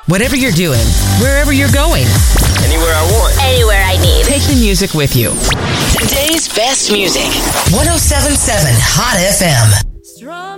Whatever you're doing, wherever you're going, anywhere I want, anywhere I need. Take the music with you. Today's best music. 107.7 Hot FM.